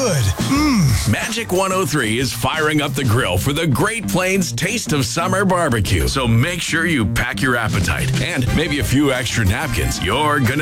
good. Magic 103 is firing up the grill for the Great Plains Taste of Summer barbecue. So make sure you pack your appetite and maybe a few extra napkins. You're gonna